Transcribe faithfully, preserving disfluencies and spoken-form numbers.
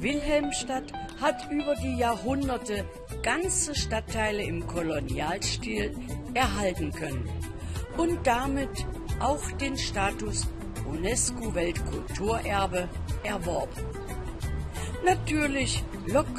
Wilhelmstadt hat über die Jahrhunderte ganze Stadtteile im Kolonialstil erhalten können und damit auch den Status UNESCO-Weltkulturerbe erworben. Natürlich lockt